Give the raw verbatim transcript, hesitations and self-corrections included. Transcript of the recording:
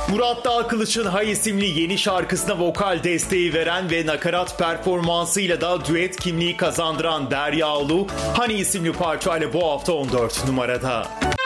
Murat Dağkılıç'ın Hay isimli yeni şarkısına vokal desteği veren ve nakarat performansıyla da düet kimliği kazandıran Derya Ulu, Hani isimli parçayla bu hafta on dört numarada.